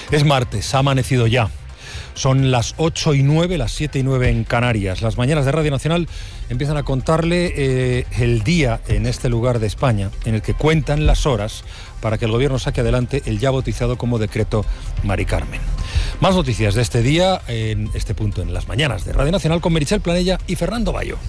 Es martes, ha amanecido ya. Son las 8:09, las 7:09 en Canarias. Las mañanas de Radio Nacional empiezan a contarle el día en este lugar de España, en el que cuentan las horas para que el gobierno saque adelante el ya bautizado como decreto Mari Carmen. Más noticias de este día en este punto en las mañanas de Radio Nacional con Meritxell Planella y Fernando Bayo.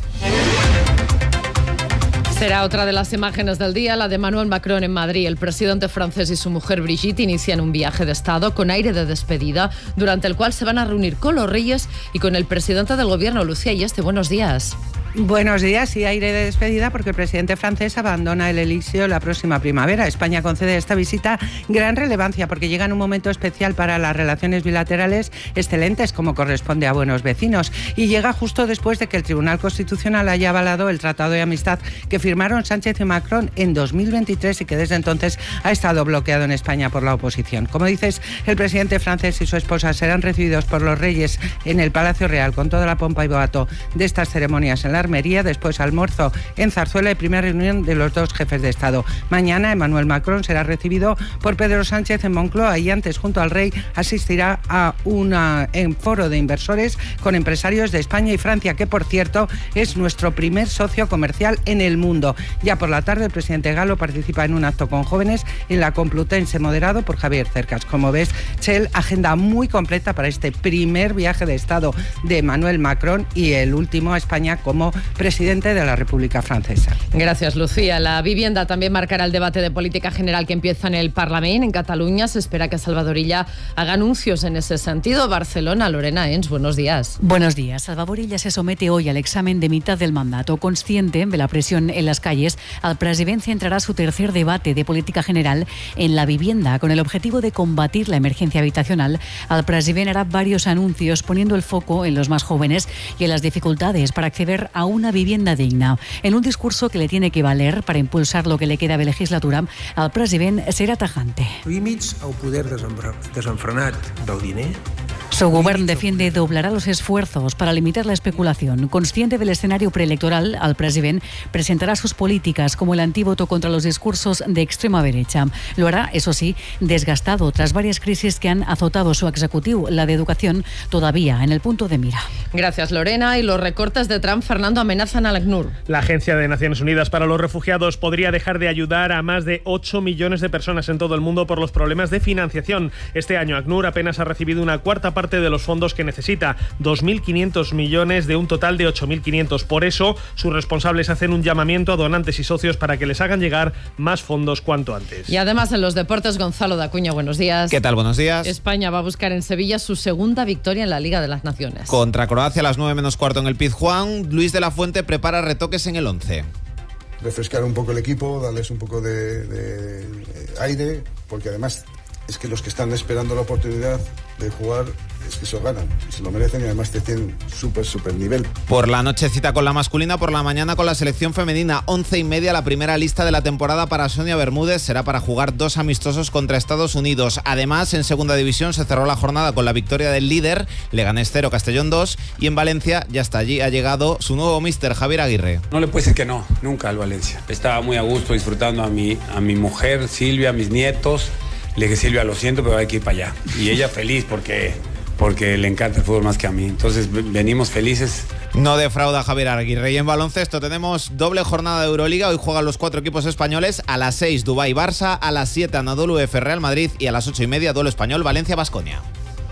Será otra de las imágenes del día, la de Emmanuel Macron en Madrid. El presidente francés y su mujer Brigitte inician un viaje de Estado con aire de despedida, durante el cual se van a reunir con los reyes y con el presidente del gobierno, Lucía Ayeste. Buenos días. Buenos días y aire de despedida porque el presidente francés abandona el Elíseo la próxima primavera. España concede a esta visita gran relevancia porque llega en un momento especial para las relaciones bilaterales excelentes como corresponde a buenos vecinos y llega justo después de que el Tribunal Constitucional haya avalado el Tratado de Amistad que firmaron Sánchez y Macron en 2023 y que desde entonces ha estado bloqueado en España por la oposición. Como dices, el presidente francés y su esposa serán recibidos por los reyes en el Palacio Real con toda la pompa y boato de estas ceremonias en la Armería, después almuerzo en Zarzuela y primera reunión de los dos jefes de Estado. Mañana Emmanuel Macron será recibido por Pedro Sánchez en Moncloa y antes, junto al rey, asistirá a un foro de inversores con empresarios de España y Francia, que por cierto es nuestro primer socio comercial en el mundo. Ya por la tarde el presidente galo participa en un acto con jóvenes en la Complutense moderado por Javier Cercas. Como ves, Chel, agenda muy completa para este primer viaje de Estado de Emmanuel Macron y el último a España como presidente de la República Francesa. Gracias, Lucía. La vivienda también marcará el debate de política general que empieza en el Parlamento. En Cataluña se espera que Salvador Illa haga anuncios en ese sentido. Barcelona, Lorena Ens, buenos días. Buenos días. Salvador Illa se somete hoy al examen de mitad del mandato. Consciente de la presión en las calles, el president centrará su tercer debate de política general en la vivienda. Con el objetivo de combatir la emergencia habitacional, el president hará varios anuncios poniendo el foco en los más jóvenes y en las dificultades para acceder a una vivienda digna. En un discurso que le tiene que valer para impulsar lo que le queda de legislatura, el president serà tajante. Límits al poder desenfrenat del diner. Su gobierno defiende doblará los esfuerzos para limitar la especulación. Consciente del escenario preelectoral, el president presentará sus políticas como el antídoto contra los discursos de extrema derecha. Lo hará, eso sí, desgastado tras varias crisis que han azotado su ejecutivo, la de educación todavía en el punto de mira. Gracias, Lorena. Y los recortes de Trump, Fernando, amenazan al ACNUR. La Agencia de Naciones Unidas para los Refugiados podría dejar de ayudar a más de 8 millones de personas en todo el mundo por los problemas de financiación. Este año ACNUR apenas ha recibido una cuarta parte de los fondos que necesita, 2.500 millones de un total de 8.500. Por eso, sus responsables hacen un llamamiento a donantes y socios para que les hagan llegar más fondos cuanto antes. Y además en los deportes, Gonzalo Dacuña, buenos días. ¿Qué tal? Buenos días. España va a buscar en Sevilla su segunda victoria en la Liga de las Naciones. Contra Croacia a las 9:15 en el Pizjuán, Luis de la Fuente prepara retoques en el 11. Refrescar un poco el equipo, darles un poco de aire, porque además es que los que están esperando la oportunidad de jugar es que se ganan, y se lo merecen y además te tienen súper nivel. Por la noche cita con la masculina, por la mañana con la selección femenina. 11:30 la primera lista de la temporada para Sonia Bermúdez, será para jugar 2 amistosos contra Estados Unidos. Además, en segunda división se cerró la jornada con la victoria del líder, Leganés 0, Castellón 2, y en Valencia ya está allí, ha llegado su nuevo míster, Javier Aguirre. No le puedo decir que no, nunca al Valencia. Estaba muy a gusto disfrutando a mi mujer, Silvia, a mis nietos. Le dije, Silvia, lo siento, pero hay que ir para allá. Y ella feliz porque le encanta el fútbol más que a mí. Entonces venimos felices. No defrauda Javier Aguirre. Y en baloncesto tenemos doble jornada de Euroliga. Hoy juegan los 4 equipos españoles. A las 6 Dubái-Barça, a las 7 Anadolu F-Real Madrid y a las 8:30 duelo español Valencia-Baskonia.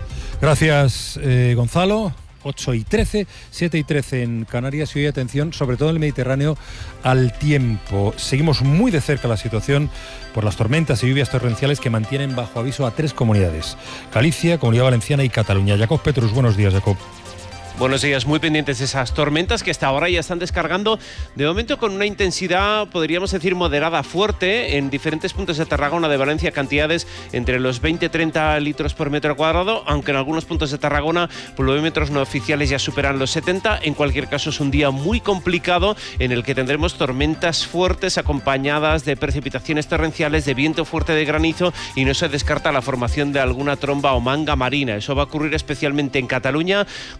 Gracias, Gonzalo. 8:13, 7:13 en Canarias y hoy atención, sobre todo en el Mediterráneo, al tiempo. Seguimos muy de cerca la situación por las tormentas y lluvias torrenciales que mantienen bajo aviso a 3 comunidades: Galicia, Comunidad Valenciana y Cataluña. Jacob Petrus, buenos días, Jacob. Buenos días, muy pendientes de esas tormentas que hasta ahora ya están descargando, de momento con una intensidad, podríamos decir, moderada, fuerte, en diferentes puntos de Tarragona, de Valencia, cantidades entre los 20-30 litros por metro cuadrado, aunque en algunos puntos de Tarragona pluviómetros no oficiales ya superan los 70. En cualquier caso, es un día muy complicado en el que tendremos tormentas fuertes acompañadas de precipitaciones torrenciales, de viento fuerte, de granizo, y no se descarta la formación de alguna tromba o manga marina. Eso va a ocurrir especialmente en Cataluña, con aviso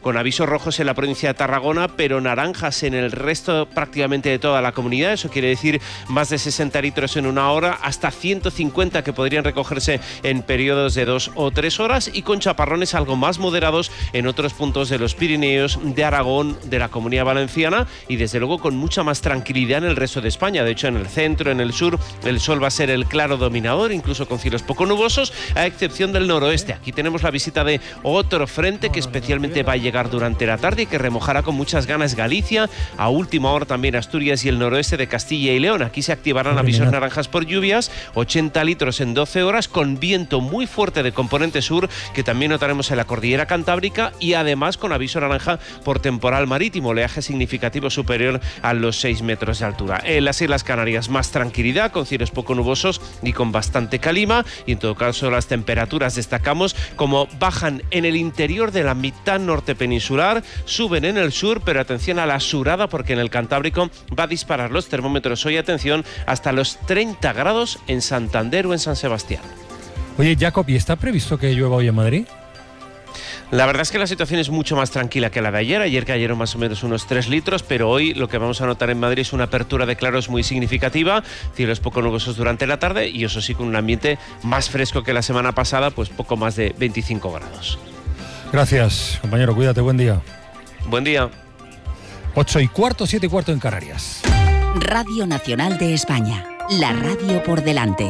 focos rojos en la provincia de Tarragona, pero naranjas en el resto prácticamente de toda la comunidad. Eso quiere decir más de 60 litros en una hora, hasta 150 que podrían recogerse en periodos de 2 o 3 horas, y con chaparrones algo más moderados en otros puntos de los Pirineos, de Aragón, de la Comunidad Valenciana, y desde luego con mucha más tranquilidad en el resto de España. De hecho, en el centro, en el sur, el sol va a ser el claro dominador, incluso con cielos poco nubosos, a excepción del noroeste. Aquí tenemos la visita de otro frente que especialmente va a llegar durante la tarde y que remojará con muchas ganas Galicia, a última hora también Asturias y el noroeste de Castilla y León. Aquí se activarán avisos naranjas por lluvias, 80 litros en 12 horas, con viento muy fuerte de componente sur, que también notaremos en la cordillera cantábrica, y además con aviso naranja por temporal marítimo, oleaje significativo superior a los 6 metros de altura. En las Islas Canarias más tranquilidad, con cielos poco nubosos y con bastante calima, y en todo caso las temperaturas destacamos como bajan en el interior de la mitad norte peninsular, suben en el sur, pero atención a la surada, porque en el Cantábrico va a disparar los termómetros hoy, atención, hasta los 30 grados en Santander o en San Sebastián. Oye, Jacob, ¿y está previsto que llueva hoy en Madrid? La verdad es que la situación es mucho más tranquila que la de ayer. Ayer cayeron más o menos unos 3 litros, pero hoy lo que vamos a notar en Madrid es una apertura de claros muy significativa, cielos poco nubosos durante la tarde, y eso sí, con un ambiente más fresco que la semana pasada, pues poco más de 25 grados. Gracias, compañero, cuídate, buen día. Buen día. 8:15, 7:15 en Canarias. Radio Nacional de España, la radio por delante.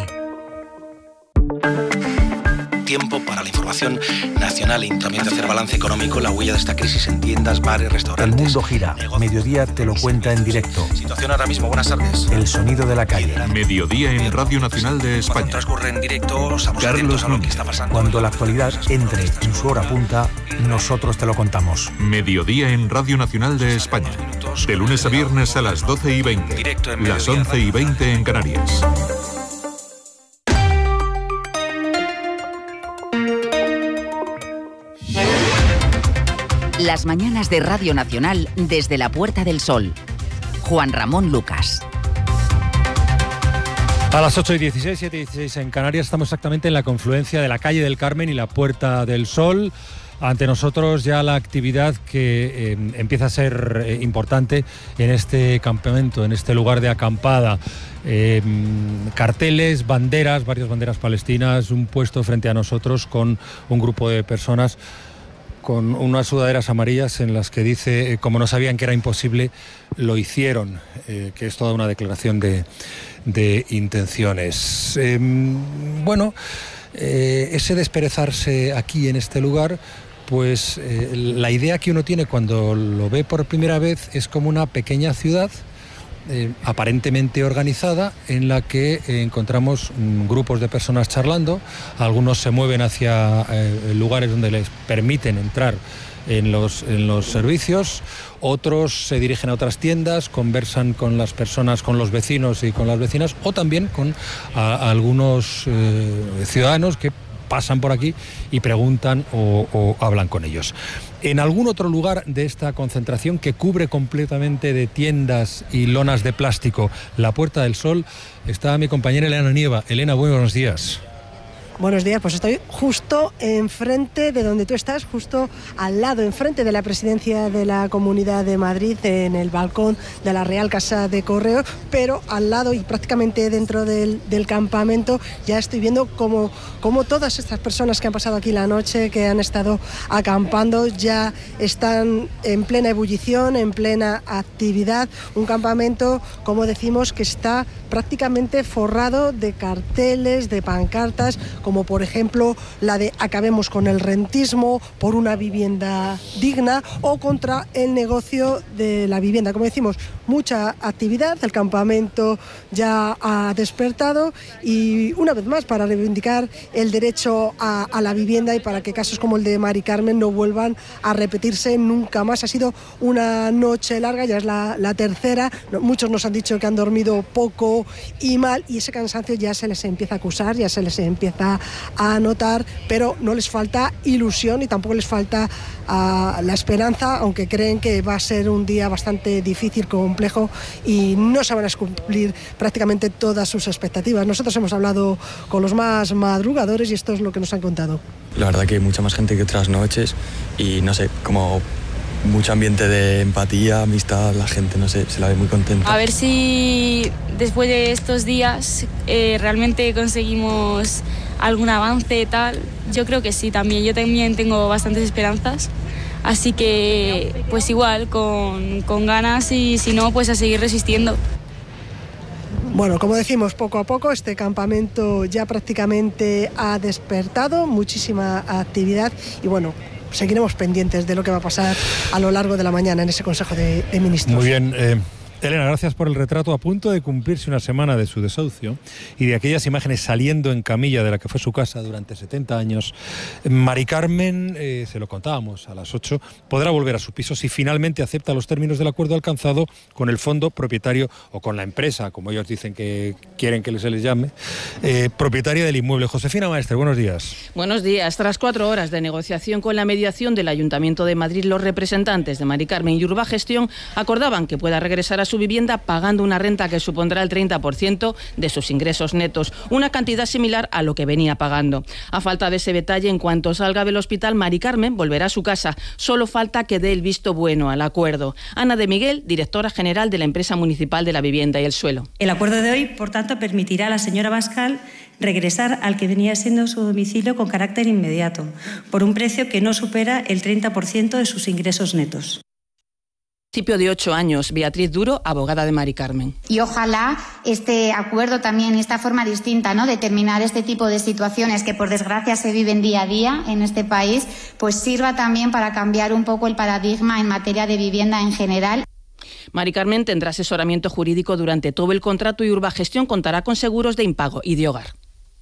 Tiempo para la información nacional y también de hacer balance económico, la huella de esta crisis en tiendas, bares, restaurantes. El mundo gira. Mediodía te lo cuenta en directo. Situación ahora mismo, buenas tardes. El sonido de la calle. Mediodía en Radio Nacional de España. Cuando transcurre en directo, estamos atentos a lo que está pasando. Cuando la actualidad entre en su hora punta, nosotros te lo contamos. Mediodía en Radio Nacional de España. De lunes a viernes a las 12:20. Directo en las 11:20 en Canarias. Las mañanas de Radio Nacional desde la Puerta del Sol. Juan Ramón Lucas. A las 8:16, 7:16 en Canarias, estamos exactamente en la confluencia de la calle del Carmen y la Puerta del Sol. Ante nosotros ya la actividad que empieza a ser importante en este campamento, en este lugar de acampada. Carteles, banderas, varias banderas palestinas, un puesto frente a nosotros con un grupo de personas con unas sudaderas amarillas en las que dice, como no sabían que era imposible, lo hicieron, que es toda una declaración de intenciones. Ese desperezarse aquí en este lugar, pues la idea que uno tiene cuando lo ve por primera vez es como una pequeña ciudad aparentemente organizada, en la que encontramos grupos de personas charlando. Algunos se mueven hacia lugares donde les permiten entrar en los servicios, otros se dirigen a otras tiendas, conversan con las personas, con los vecinos y con las vecinas, o también con algunos ciudadanos que pasan por aquí y preguntan o hablan con ellos. En algún otro lugar de esta concentración, que cubre completamente de tiendas y lonas de plástico la Puerta del Sol, está mi compañera Elena Nieva. Elena, buenos días. Buenos días, pues estoy justo enfrente de donde tú estás, justo al lado, enfrente de la presidencia de la Comunidad de Madrid, en el balcón de la Real Casa de Correos, pero al lado y prácticamente dentro del campamento ya estoy viendo como todas estas personas que han pasado aquí la noche, que han estado acampando, ya están en plena ebullición, en plena actividad. Un campamento, como decimos, que está prácticamente forrado de carteles, de pancartas, como por ejemplo la de acabemos con el rentismo, por una vivienda digna, o contra el negocio de la vivienda. Como decimos, mucha actividad, el campamento ya ha despertado, y una vez más para reivindicar el derecho a la vivienda y para que casos como el de Mari Carmen no vuelvan a repetirse nunca más. Ha sido una noche larga, ya es la tercera, muchos nos han dicho que han dormido poco y mal, y ese cansancio ya se les empieza a acusar, ya se les empieza a notar, pero no les falta ilusión y tampoco les falta la esperanza, aunque creen que va a ser un día bastante difícil, complejo, y no se van a cumplir prácticamente todas sus expectativas. Nosotros hemos hablado con los más madrugadores y esto es lo que nos han contado. La verdad que hay mucha más gente que otras noches, y no sé, como mucho ambiente de empatía, amistad, la gente, no sé, se la ve muy contenta. A ver si después de estos días realmente conseguimos algún avance tal. Yo creo que sí, también. Yo también tengo bastantes esperanzas. Así que, pues igual, con ganas y si no, pues a seguir resistiendo. Bueno, como decimos, poco a poco este campamento ya prácticamente ha despertado, muchísima actividad y bueno, seguiremos pendientes de lo que va a pasar a lo largo de la mañana en ese Consejo de Ministros. Muy bien. Elena, gracias por el retrato. A punto de cumplirse una semana de su desahucio y de aquellas imágenes saliendo en camilla de la que fue su casa durante 70 años, Mari Carmen, se lo contábamos a las 8, podrá volver a su piso si finalmente acepta los términos del acuerdo alcanzado con el fondo propietario o con la empresa, como ellos dicen que quieren que se les llame, propietaria del inmueble. Josefina Maestre, buenos días. Buenos días. Tras 4 horas de negociación con la mediación del Ayuntamiento de Madrid, los representantes de Mari Carmen y Urbagestión acordaban que pueda regresar a su vivienda pagando una renta que supondrá el 30% de sus ingresos netos, una cantidad similar a lo que venía pagando. A falta de ese detalle, en cuanto salga del hospital, Mari Carmen volverá a su casa. Solo falta que dé el visto bueno al acuerdo. Ana de Miguel, directora general de la Empresa Municipal de la Vivienda y el Suelo. El acuerdo de hoy, por tanto, permitirá a la señora Bascal regresar al que venía siendo su domicilio con carácter inmediato, por un precio que no supera el 30% de sus ingresos netos. Principio de 8 años, Beatriz Duro, abogada de Mari Carmen. Y ojalá este acuerdo también, esta forma distinta, ¿no?, de terminar este tipo de situaciones que por desgracia se viven día a día en este país, pues sirva también para cambiar un poco el paradigma en materia de vivienda en general. Mari Carmen tendrá asesoramiento jurídico durante todo el contrato y Urbagestión contará con seguros de impago y de hogar.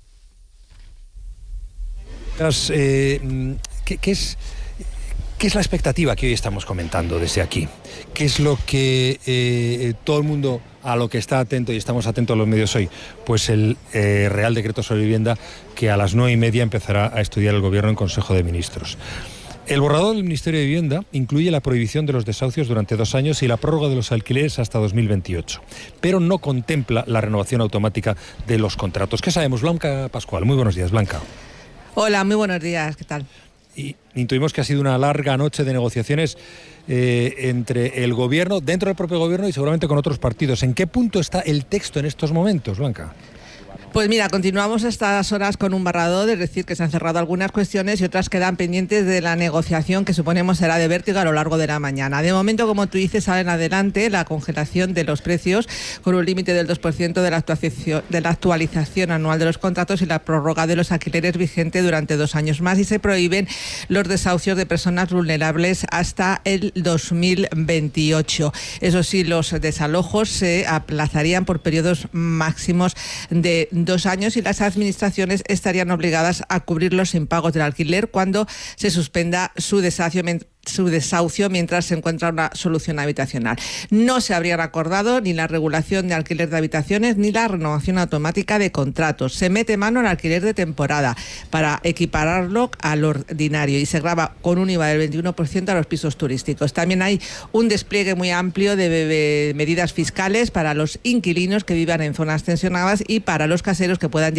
¿Qué es la expectativa que hoy estamos comentando desde aquí? ¿Qué es lo que todo el mundo a lo que está atento y estamos atentos a los medios hoy? Pues el Real Decreto sobre Vivienda que a las 9:30 empezará a estudiar el Gobierno en Consejo de Ministros. El borrador del Ministerio de Vivienda incluye la prohibición de los desahucios durante 2 años y la prórroga de los alquileres hasta 2028, pero no contempla la renovación automática de los contratos. ¿Qué sabemos? Blanca Pascual, muy buenos días, Blanca. Hola, muy buenos días, ¿qué tal? Y intuimos que ha sido una larga noche de negociaciones entre el Gobierno, dentro del propio Gobierno y seguramente con otros partidos. ¿En qué punto está el texto en estos momentos, Blanca? Pues mira, continuamos a estas horas con un borrador, es decir, que se han cerrado algunas cuestiones y otras quedan pendientes de la negociación que suponemos será de vértigo a lo largo de la mañana. De momento, como tú dices, salen adelante la congelación de los precios con un límite del 2% de la actualización anual de los contratos y la prórroga de los alquileres vigente durante 2 años más y se prohíben los desahucios de personas vulnerables hasta el 2028. Eso sí, los desalojos se aplazarían por periodos máximos de 2 años y las administraciones estarían obligadas a cubrir los impagos del alquiler cuando se suspenda su desahucio mientras se encuentra una solución habitacional. No se habrían acordado ni la regulación de alquiler de habitaciones ni la renovación automática de contratos. Se mete mano al alquiler de temporada para equipararlo al ordinario y se grava con un IVA del 21% a los pisos turísticos. También hay un despliegue muy amplio de medidas fiscales para los inquilinos que vivan en zonas tensionadas y para los caseros que puedan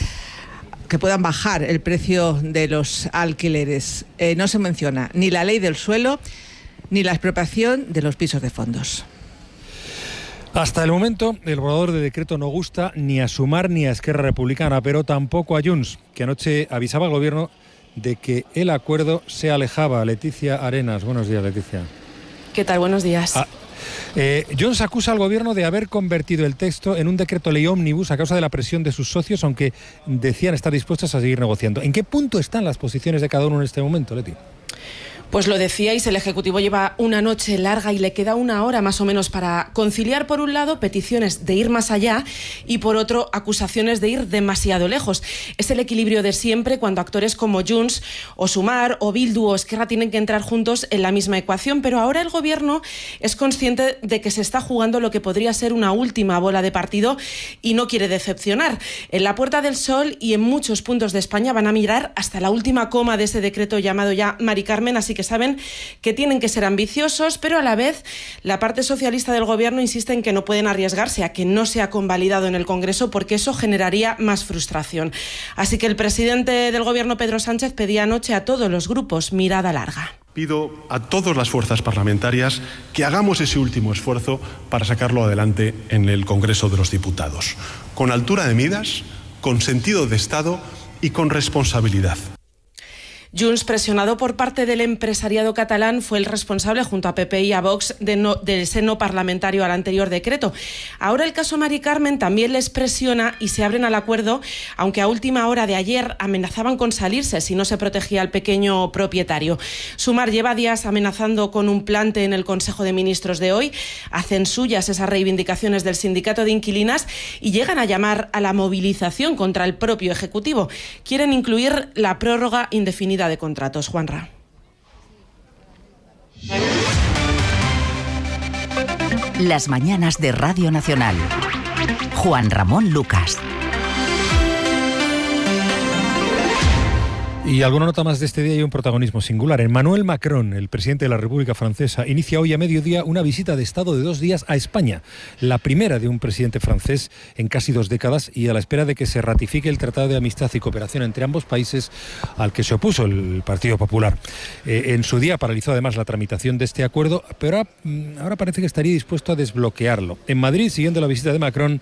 bajar el precio de los alquileres. No se menciona ni la ley del suelo ni la expropiación de los pisos de fondos. Hasta el momento, el borrador de decreto no gusta ni a Sumar ni a Esquerra Republicana, pero tampoco a Junts, que anoche avisaba al Gobierno de que el acuerdo se alejaba. Leticia Arenas, buenos días, Leticia. ¿Qué tal? Buenos días. Junts acusa al Gobierno de haber convertido el texto en un decreto ley ómnibus a causa de la presión de sus socios, aunque decían estar dispuestos a seguir negociando. ¿En qué punto están las posiciones de cada uno en este momento, Leti? Pues lo decíais, el Ejecutivo lleva una noche larga y le queda 1 hora más o menos para conciliar, por un lado, peticiones de ir más allá y, por otro, acusaciones de ir demasiado lejos. Es el equilibrio de siempre cuando actores como Junts o Sumar o Bildu o Esquerra tienen que entrar juntos en la misma ecuación, pero ahora el Gobierno es consciente de que se está jugando lo que podría ser una última bola de partido y no quiere decepcionar. En la Puerta del Sol y en muchos puntos de España van a mirar hasta la última coma de ese decreto llamado ya Mari Carmen, así que saben que tienen que ser ambiciosos, pero a la vez la parte socialista del Gobierno insiste en que no pueden arriesgarse a que no sea convalidado en el Congreso porque eso generaría más frustración. Así que el presidente del Gobierno, Pedro Sánchez, pedía anoche a todos los grupos mirada larga. Pido a todas las fuerzas parlamentarias que hagamos ese último esfuerzo para sacarlo adelante en el Congreso de los Diputados, con altura de miras, con sentido de Estado y con responsabilidad. Junts, presionado por parte del empresariado catalán, fue el responsable, junto a PP y a Vox, del seno parlamentario al anterior decreto. Ahora el caso Mari Carmen también les presiona y se abren al acuerdo, aunque a última hora de ayer amenazaban con salirse si no se protegía al pequeño propietario. Sumar lleva días amenazando con un plante en el Consejo de Ministros de hoy. Hacen suyas esas reivindicaciones del sindicato de inquilinas y llegan a llamar a la movilización contra el propio Ejecutivo. Quieren incluir la prórroga indefinida de contratos. Juanra. Las mañanas de Radio Nacional. Juan Ramón Lucas. Y alguna nota más de este día y un protagonismo singular. Emmanuel Macron, el presidente de la República Francesa, inicia hoy a mediodía una visita de Estado de 2 días a España, la primera de un presidente francés en casi 2 décadas y a la espera de que se ratifique el Tratado de Amistad y Cooperación entre ambos países al que se opuso el Partido Popular. En su día paralizó además la tramitación de este acuerdo, pero ahora parece que estaría dispuesto a desbloquearlo. En Madrid, siguiendo la visita de Macron,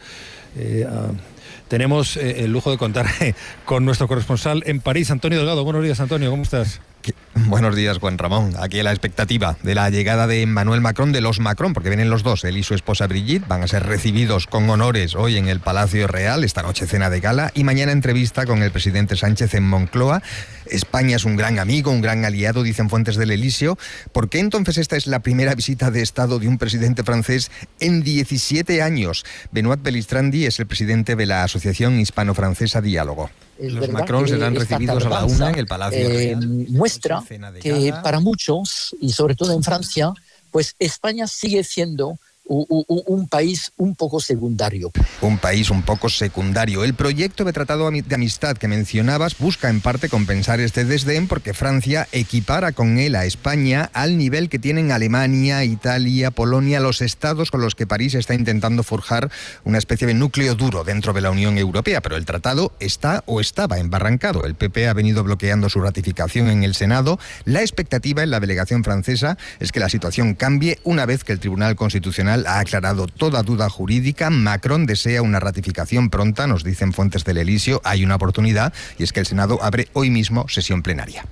tenemos el lujo de contar con nuestro corresponsal en París, Antonio Delgado. Buenos días, Antonio, ¿cómo estás? Buenos días, Juan Ramón. Aquí la expectativa de la llegada de Emmanuel Macron, de los Macron, porque vienen los dos, él y su esposa Brigitte, van a ser recibidos con honores hoy en el Palacio Real, esta noche cena de gala, y mañana entrevista con el presidente Sánchez en Moncloa. España es un gran amigo, un gran aliado, dicen fuentes del Elíseo. ¿Por qué entonces esta es la primera visita de Estado de un presidente francés en 17 años? Benoît Belistrandi es el presidente de la Asociación Hispano-Francesa Diálogo. Los Macron serán recibidos a la 1 en el Palacio Real. Muestra que para muchos, y sobre todo en Francia, pues España sigue siendo un país un poco secundario. Un país un poco secundario. El proyecto de tratado de amistad que mencionabas busca en parte compensar este desdén porque Francia equipara con él a España al nivel que tienen Alemania, Italia, Polonia, los estados con los que París está intentando forjar una especie de núcleo duro dentro de la Unión Europea. Pero el tratado está o estaba embarrancado. El PP ha venido bloqueando su ratificación en el Senado. La expectativa en la delegación francesa es que la situación cambie una vez que el Tribunal Constitucional ha aclarado toda duda jurídica. Macron desea una ratificación pronta, nos dicen fuentes del Elíseo. Hay una oportunidad y es que el Senado abre hoy mismo sesión plenaria.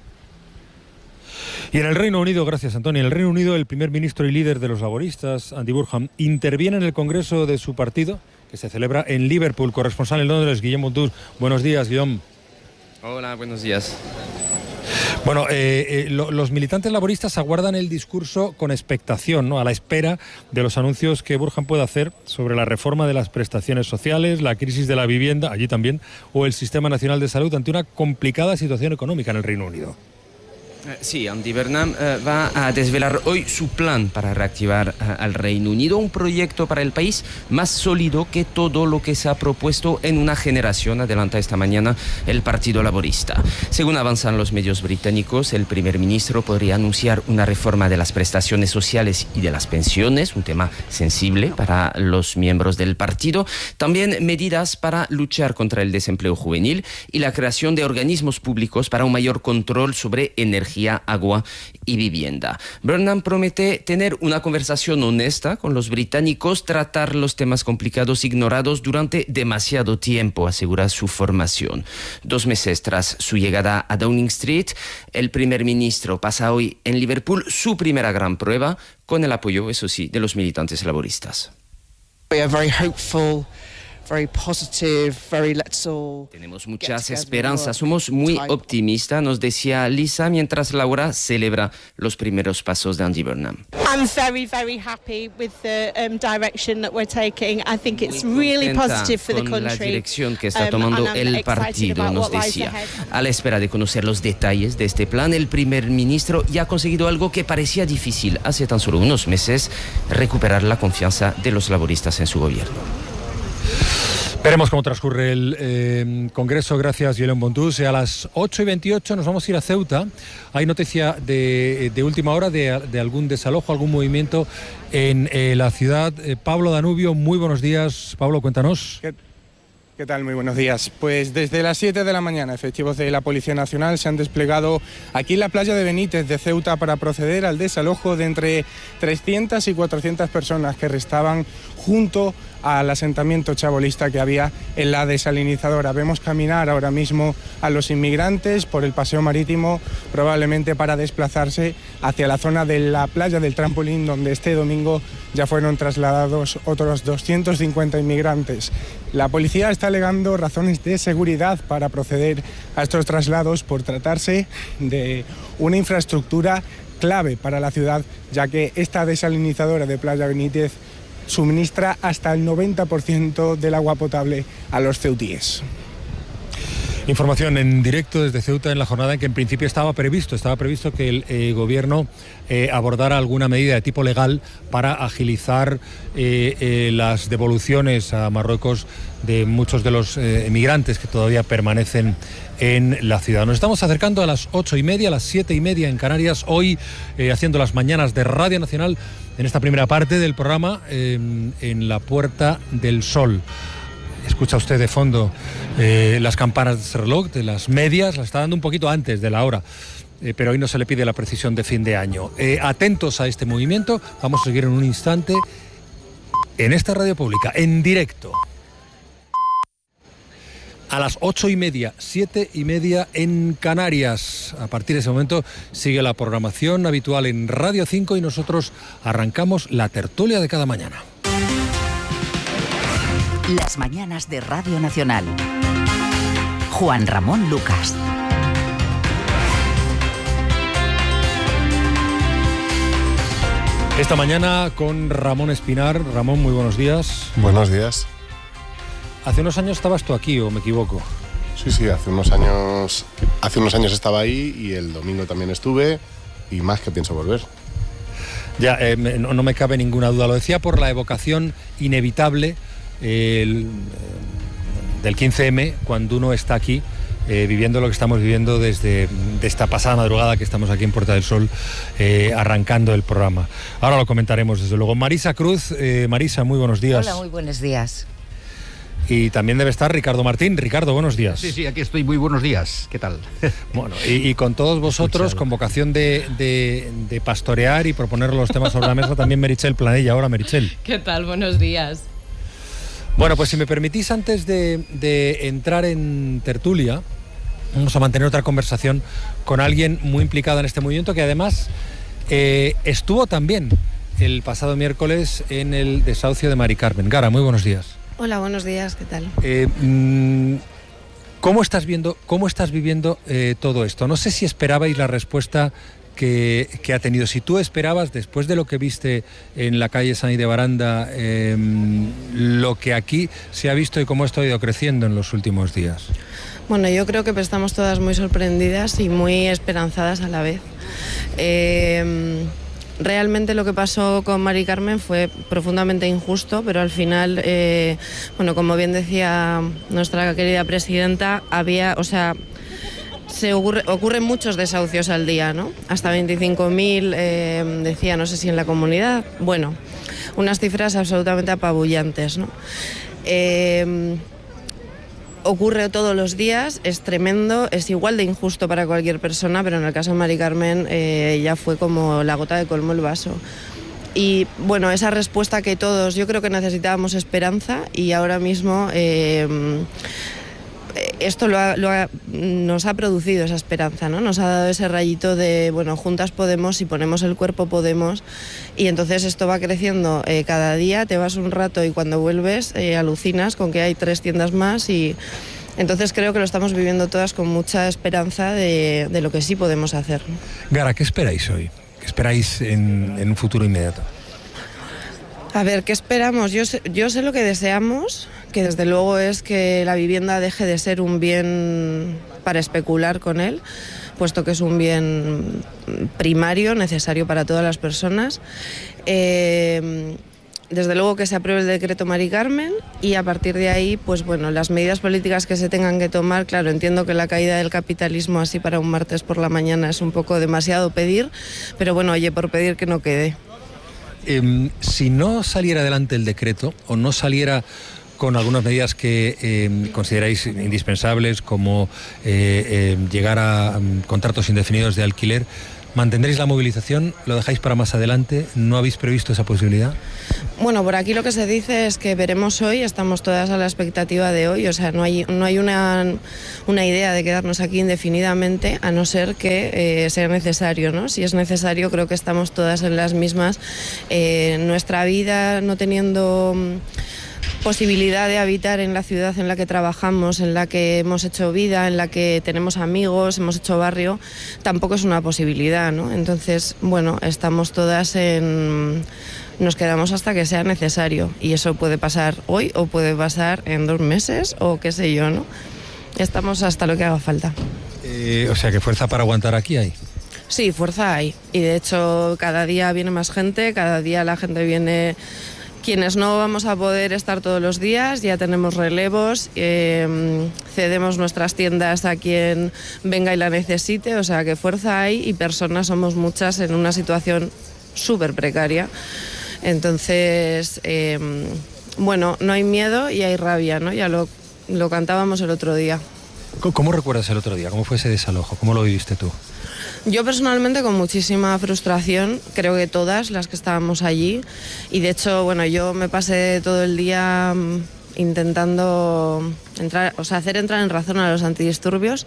Y en el Reino Unido, gracias Antonio, en el Reino Unido el primer ministro y líder de los laboristas, Andy Burnham, interviene en el Congreso de su partido, que se celebra en Liverpool. Corresponsal en Londres, Guillaume Montour. Buenos días, Guillaume. Hola, buenos días. Bueno, los militantes laboristas aguardan el discurso con expectación, ¿no? A la espera de los anuncios que Burnham pueda hacer sobre la reforma de las prestaciones sociales, la crisis de la vivienda, allí también, o el Sistema Nacional de Salud ante una complicada situación económica en el Reino Unido. Sí, Andy Burnham va a desvelar hoy su plan para reactivar al Reino Unido, un proyecto para el país más sólido que todo lo que se ha propuesto en una generación, adelanta esta mañana el Partido Laborista. Según avanzan los medios británicos, el primer ministro podría anunciar una reforma de las prestaciones sociales y de las pensiones, un tema sensible para los miembros del partido, también medidas para luchar contra el desempleo juvenil y la creación de organismos públicos para un mayor control sobre energía, agua y vivienda. Burnham promete tener una conversación honesta con los británicos, tratar los temas complicados ignorados durante demasiado tiempo, asegura su formación. 2 meses tras su llegada a Downing Street, el primer ministro pasa hoy en Liverpool su primera gran prueba, con el apoyo, eso sí, de los militantes laboristas. We are very hopeful. Very positive, very let's all. Tenemos muchas esperanzas, somos muy optimistas, nos decía Lisa mientras Laura celebra los primeros pasos de Andy Burnham. I'm very, very happy with the direction that we're taking. I think it's really positive for the country. Con la dirección que está tomando el partido, nos decía. A la espera de conocer los detalles de este plan, el primer ministro ya ha conseguido algo que parecía difícil hace tan solo unos meses: recuperar la confianza de los laboristas en su gobierno. Veremos cómo transcurre el Congreso. Gracias, Guillaume Montour. A las 8:28 nos vamos a ir a Ceuta. Hay noticia de última hora de algún desalojo, algún movimiento en la ciudad. Pablo Danubio, muy buenos días. Pablo, cuéntanos. ¿Qué ¿Qué tal? Muy buenos días. Pues desde las 7 de la mañana, efectivos de la Policía Nacional se han desplegado aquí en la playa de Benítez de Ceuta para proceder al desalojo de entre 300 y 400 personas que restaban junto al asentamiento chabolista que había en la desalinizadora. Vemos caminar ahora mismo a los inmigrantes por el paseo marítimo, probablemente para desplazarse hacia la zona de la playa del Trampolín, donde este domingo ya fueron trasladados otros 250 inmigrantes. La policía está alegando razones de seguridad para proceder a estos traslados por tratarse de una infraestructura clave para la ciudad, ya que esta desalinizadora de Playa Benítez suministra hasta el 90% del agua potable a los ceutíes. Información en directo desde Ceuta en la jornada en que en principio estaba previsto que el gobierno abordara alguna medida de tipo legal para agilizar las devoluciones a Marruecos de muchos de los emigrantes que todavía permanecen en la ciudad. Nos estamos acercando a las 8:30, a las 7:30 en Canarias, hoy haciendo las mañanas de Radio Nacional en esta primera parte del programa en la Puerta del Sol. Escucha usted de fondo las campanas de ese reloj, de las medias, las está dando un poquito antes de la hora, pero hoy no se le pide la precisión de fin de año. Atentos a este movimiento, vamos a seguir en un instante en esta radio pública, en directo. A las 8:30, 7:30 en Canarias. A partir de ese momento sigue la programación habitual en Radio 5 y nosotros arrancamos la tertulia de cada mañana. Las mañanas de Radio Nacional. Juan Ramón Lucas. Esta mañana con Ramón Espinar. Ramón, muy buenos días. Buenos días. Hace unos años estabas tú aquí, ¿o me equivoco? Sí, hace unos años estaba ahí y el domingo también estuve y más que pienso volver. Ya, no me cabe ninguna duda. Lo decía por la evocación inevitable del 15M, cuando uno está aquí viviendo lo que estamos viviendo desde esta pasada madrugada que estamos aquí en Puerta del Sol arrancando el programa. Ahora lo comentaremos desde luego. Marisa Cruz. Marisa, muy buenos días. Hola, muy buenos días. Y también debe estar Ricardo Martín. Ricardo, buenos días. Sí, aquí estoy. Muy buenos días. ¿Qué tal? Bueno, y con todos vosotros, con vocación de pastorear y proponer los temas sobre la mesa, también Meritxell Planella. Ahora, Meritxell. ¿Qué tal? Buenos días. Bueno, pues si me permitís, antes de entrar en tertulia, vamos a mantener otra conversación con alguien muy implicado en este movimiento, que además estuvo también el pasado miércoles en el desahucio de Mari Carmen. Gara, muy buenos días. Hola, buenos días, ¿qué tal? ¿Cómo estás viviendo todo esto? No sé si esperabais la respuesta que ha tenido. Si tú esperabas, después de lo que viste en la calle San de Baranda, lo que aquí se ha visto y cómo esto ha ido creciendo en los últimos días. Bueno, yo creo que estamos todas muy sorprendidas y muy esperanzadas a la vez. Realmente lo que pasó con Mari Carmen fue profundamente injusto, pero al final, como bien decía nuestra querida presidenta, ocurren muchos desahucios al día, ¿no? Hasta 25.000, decía, no sé si en la comunidad. Bueno, unas cifras absolutamente apabullantes, ¿no? Ocurre todos los días, es tremendo, es igual de injusto para cualquier persona, pero en el caso de Mari Carmen ya fue como la gota que colmó el vaso. Y bueno, esa respuesta que todos, yo creo que necesitábamos esperanza, y ahora mismo esto nos ha producido esa esperanza, ¿no? Nos ha dado ese rayito de, bueno, juntas podemos, si ponemos el cuerpo podemos, y entonces esto va creciendo cada día, te vas un rato y cuando vuelves alucinas con que hay 3 tiendas más, y entonces creo que lo estamos viviendo todas con mucha esperanza de lo que sí podemos hacer. Gara, ¿qué esperáis hoy? ¿Qué esperáis en un futuro inmediato? A ver, ¿qué esperamos? Yo sé lo que deseamos, que desde luego es que la vivienda deje de ser un bien para especular con él, puesto que es un bien primario, necesario para todas las personas. Desde luego que se apruebe el decreto Mari Carmen, y a partir de ahí, pues bueno, las medidas políticas que se tengan que tomar. Claro, entiendo que la caída del capitalismo así para un martes por la mañana es un poco demasiado pedir, pero bueno, oye, por pedir que no quede. Si no saliera adelante el decreto, o no saliera con algunas medidas que consideráis indispensables, como llegar a contratos indefinidos de alquiler. ¿Mantendréis la movilización? ¿Lo dejáis para más adelante? ¿No habéis previsto esa posibilidad? Bueno, por aquí lo que se dice es que veremos hoy, estamos todas a la expectativa de hoy, o sea, no hay una idea de quedarnos aquí indefinidamente, a no ser que sea necesario, ¿no? Si es necesario, creo que estamos todas en las mismas. Nuestra vida, no teniendo posibilidad de habitar en la ciudad en la que trabajamos, en la que hemos hecho vida, en la que tenemos amigos, hemos hecho barrio, tampoco es una posibilidad, ¿no? Entonces, bueno, estamos todas nos quedamos hasta que sea necesario, y eso puede pasar hoy o puede pasar en 2 meses o qué sé yo, ¿no? Estamos hasta lo que haga falta. O sea, que fuerza para aguantar aquí hay. Sí, fuerza hay, y de hecho cada día viene más gente, cada día la gente viene. Quienes no vamos a poder estar todos los días, ya tenemos relevos, cedemos nuestras tiendas a quien venga y la necesite, o sea que fuerza hay, y personas somos muchas en una situación súper precaria. Entonces, bueno, no hay miedo y hay rabia, ¿no? Ya lo cantábamos el otro día. ¿Cómo recuerdas el otro día? ¿Cómo fue ese desalojo? ¿Cómo lo viviste tú? Yo personalmente con muchísima frustración, creo que todas las que estábamos allí, y de hecho, bueno, yo me pasé todo el día intentando hacer entrar en razón a los antidisturbios.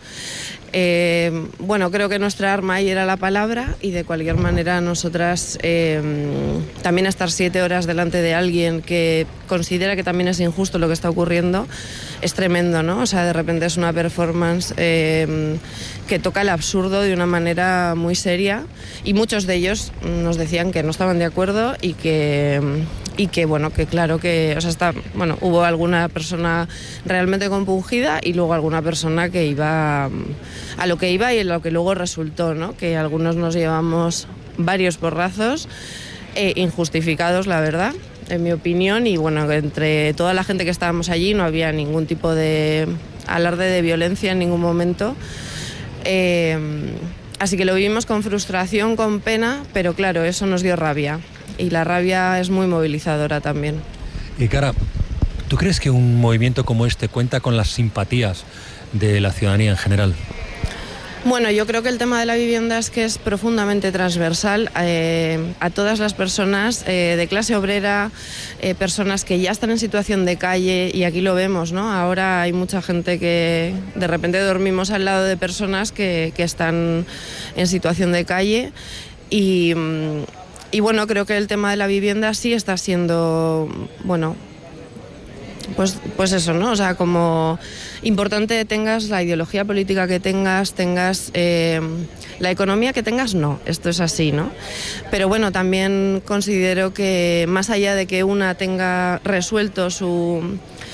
Bueno, creo que nuestra arma ahí era la palabra, y de cualquier manera nosotras también estar 7 horas delante de alguien que considera que también es injusto lo que está ocurriendo es tremendo, ¿no? O sea, de repente es una performance que toca el absurdo de una manera muy seria, y muchos de ellos nos decían que no estaban de acuerdo y que bueno, que claro que, o sea, hubo alguna persona realmente compungida y luego alguna persona que iba a lo que iba y en lo que luego resultó, ¿no? Que algunos nos llevamos varios porrazos injustificados, la verdad, en mi opinión, y bueno, entre toda la gente que estábamos allí no había ningún tipo de alarde de violencia en ningún momento. Así que lo vivimos con frustración, con pena, pero claro, eso nos dio rabia, y la rabia es muy movilizadora también. Y Cara, ¿tú crees que un movimiento como este cuenta con las simpatías de la ciudadanía en general? Bueno, yo creo que el tema de la vivienda es que es profundamente transversal a todas las personas de clase obrera, personas que ya están en situación de calle, y aquí lo vemos, ¿no? Ahora hay mucha gente que de repente dormimos al lado de personas que están en situación de calle, y bueno, creo que el tema de la vivienda sí está siendo, bueno, pues eso, ¿no? O sea, como importante tengas la ideología política que tengas la economía que tengas, no, esto es así, ¿no? Pero bueno, también considero que más allá de que una tenga resuelto su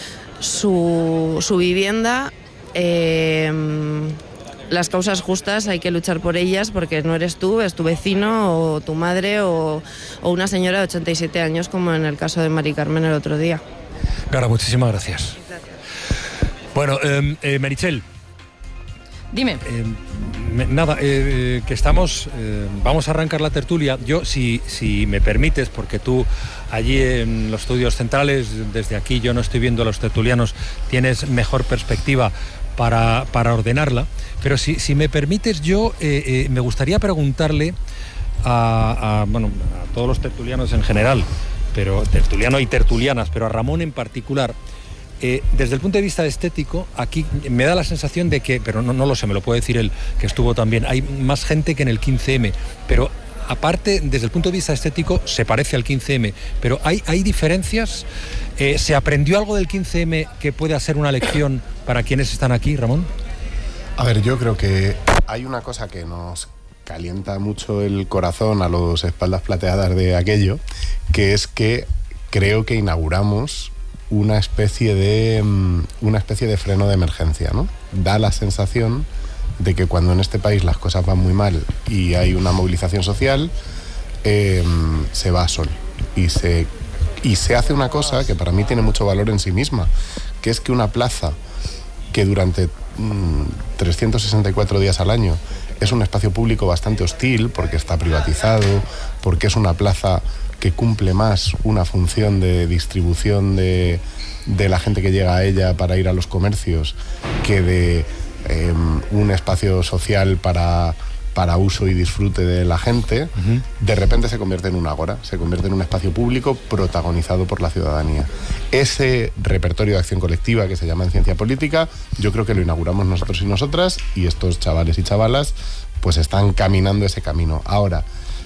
vivienda, las causas justas hay que luchar por ellas, porque no eres tú, es tu vecino o tu madre o una señora de 87 años, como en el caso de Mari Carmen el otro día. Cara, muchísimas gracias. Bueno, Meritxell. Dime. Nada, que estamos, vamos a arrancar la tertulia. Yo, si me permites, porque tú allí en los estudios centrales, desde aquí yo no estoy viendo a los tertulianos, tienes mejor perspectiva para ordenarla, pero si me permites, yo me gustaría preguntarle a todos los tertulianos en general, pero tertuliano y tertulianas, pero a Ramón en particular, desde el punto de vista estético, aquí me da la sensación de que, pero no lo sé, me lo puede decir él, que estuvo también, hay más gente que en el 15M, pero aparte, desde el punto de vista estético, se parece al 15M, pero hay diferencias. ¿Se aprendió algo del 15M que pueda ser una lección para quienes están aquí, Ramón? A ver, yo creo que hay una cosa que nos calienta mucho el corazón a los espaldas plateadas de aquello, que es que creo que inauguramos una especie de freno de emergencia, ¿no? Da la sensación de que cuando en este país las cosas van muy mal y hay una movilización social, se va a sol y se hace una cosa que para mí tiene mucho valor en sí misma, que es que una plaza que durante 364 días al año es un espacio público bastante hostil, porque está privatizado, porque es una plaza que cumple más una función de distribución de de la gente que llega a ella para ir a los comercios que de un espacio social para uso y disfrute de la gente, de repente se convierte en un ágora, se convierte en un espacio público protagonizado por la ciudadanía. Ese repertorio de acción colectiva que se llama en ciencia política, yo creo que lo inauguramos nosotros y nosotras, y estos chavales y chavalas pues están caminando ese camino. Ahora,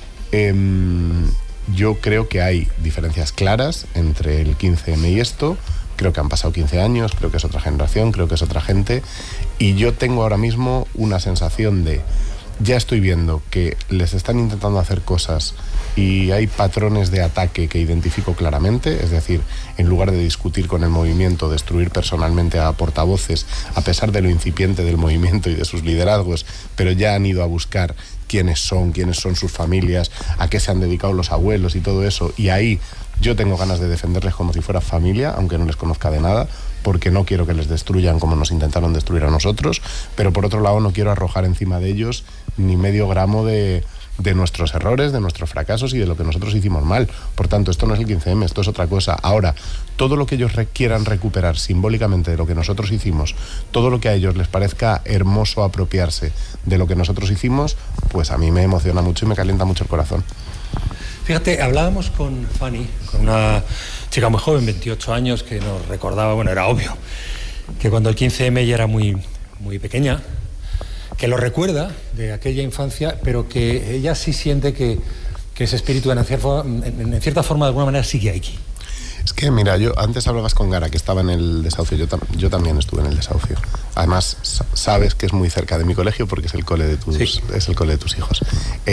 yo creo que hay diferencias claras entre el 15M y esto. Creo que han pasado 15 años, creo que es otra generación, creo que es otra gente, y yo tengo ahora mismo una sensación de, ya estoy viendo que les están intentando hacer cosas y hay patrones de ataque que identifico claramente, es decir, en lugar de discutir con el movimiento, destruir personalmente a portavoces, a pesar de lo incipiente del movimiento y de sus liderazgos, pero ya han ido a buscar quiénes son sus familias, a qué se han dedicado los abuelos y todo eso, y ahí yo tengo ganas de defenderles como si fuera familia, aunque no les conozca de nada, porque no quiero que les destruyan como nos intentaron destruir a nosotros, pero por otro lado no quiero arrojar encima de ellos ni medio gramo de nuestros errores, de nuestros fracasos y de lo que nosotros hicimos mal. Por tanto, esto no es el 15M, esto es otra cosa. Ahora, todo lo que ellos quieran recuperar simbólicamente de lo que nosotros hicimos, todo lo que a ellos les parezca hermoso apropiarse de lo que nosotros hicimos, pues a mí me emociona mucho y me calienta mucho el corazón. Fíjate, hablábamos con Fanny, con una chica muy joven, 28 años, que nos recordaba, bueno, era obvio, que cuando el 15M ella era muy, muy pequeña, que lo recuerda de aquella infancia, pero que ella sí siente que ese espíritu en cierta forma, de alguna manera, sigue aquí. Es que, mira, yo antes hablabas con Gara, que estaba en el desahucio, yo también estuve en el desahucio. Además, sabes que es muy cerca de mi colegio porque es el cole de tus, sí, es el cole de tus hijos.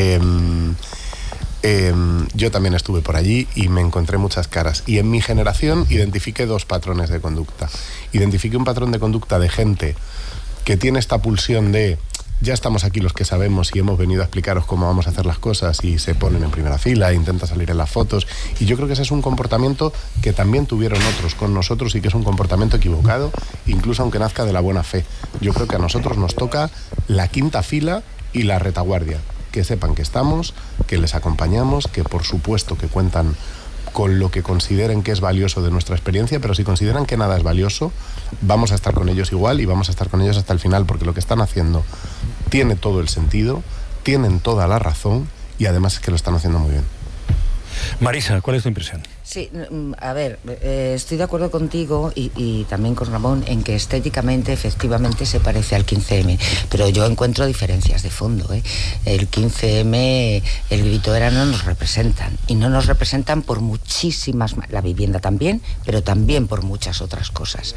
Yo también estuve por allí y me encontré muchas caras. Y en mi generación identifiqué dos patrones de conducta. Identifiqué un patrón de conducta de gente que tiene esta pulsión de ya estamos aquí los que sabemos y hemos venido a explicaros cómo vamos a hacer las cosas, y se ponen en primera fila e intentan salir en las fotos. Y yo creo que ese es un comportamiento que también tuvieron otros con nosotros y que es un comportamiento equivocado, incluso aunque nazca de la buena fe. Yo creo que a nosotros nos toca la quinta fila y la retaguardia. Que sepan que estamos, que les acompañamos, que por supuesto que cuentan con lo que consideren que es valioso de nuestra experiencia, pero si consideran que nada es valioso, vamos a estar con ellos igual y vamos a estar con ellos hasta el final, porque lo que están haciendo tiene todo el sentido, tienen toda la razón y además es que lo están haciendo muy bien. Marisa, ¿cuál es tu impresión? Sí, a ver, estoy de acuerdo contigo y también con Ramón en que estéticamente, efectivamente, se parece al 15M, pero yo encuentro diferencias de fondo, ¿eh? El 15M, el grito era no nos representan, y no nos representan por muchísimas, la vivienda también, pero también por muchas otras cosas.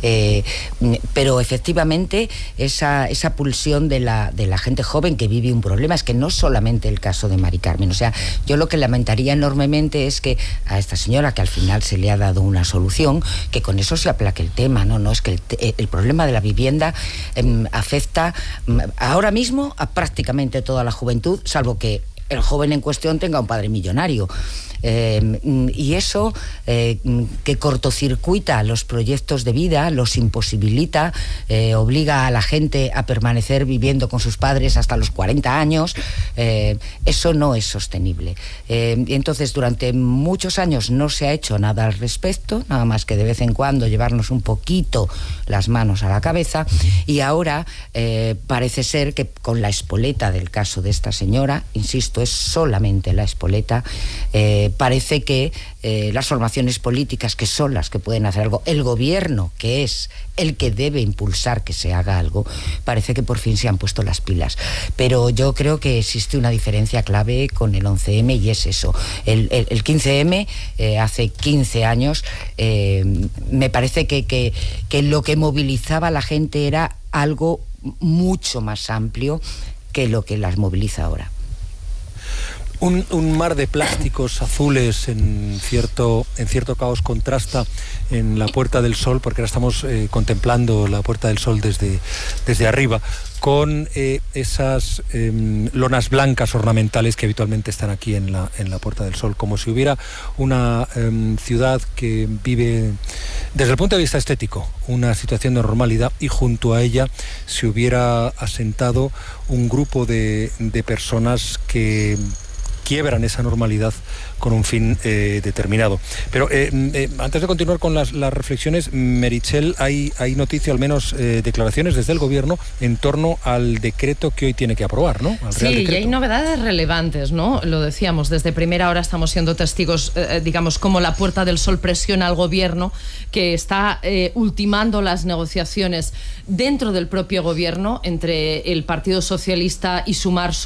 Pero efectivamente, esa pulsión de la gente joven que vive un problema, es que no solamente el caso de Mari Carmen, o sea, yo lo que lamentaría enormemente es que a esta señora, que al final se le ha dado una solución, que con eso se aplaque el tema, no es que el problema de la vivienda afecta ahora mismo a prácticamente toda la juventud, salvo que el joven en cuestión tenga un padre millonario. Y eso que cortocircuita los proyectos de vida, los imposibilita, obliga a la gente a permanecer viviendo con sus padres hasta los 40 años, eso no es sostenible. Y entonces durante muchos años no se ha hecho nada al respecto, nada más que de vez en cuando llevarnos un poquito las manos a la cabeza, y ahora parece ser que con la espoleta del caso de esta señora, insisto, es solamente la espoleta, parece que las formaciones políticas, que son las que pueden hacer algo, el gobierno, que es el que debe impulsar que se haga algo, parece que por fin se han puesto las pilas. Pero yo creo que existe una diferencia clave con el 11M, y es eso. El 15M, hace 15 años, me parece que lo que movilizaba a la gente era algo mucho más amplio que lo que las moviliza ahora. Un mar de plásticos azules en cierto caos contrasta en la Puerta del Sol, porque ahora estamos contemplando la Puerta del Sol desde arriba, con esas lonas blancas ornamentales que habitualmente están aquí en la Puerta del Sol, como si hubiera una ciudad que vive, desde el punto de vista estético, una situación de normalidad, y junto a ella se hubiera asentado un grupo de personas que quiebran esa normalidad con un fin determinado. Pero antes de continuar con las reflexiones, Meritxell, hay noticia, al menos declaraciones desde el Gobierno en torno al decreto que hoy tiene que aprobar, ¿no? Sí, y hay novedades relevantes, ¿no? Lo decíamos, desde primera hora estamos siendo testigos, digamos, cómo la Puerta del Sol presiona al Gobierno, que está ultimando las negociaciones dentro del propio Gobierno entre el Partido Socialista y Sumar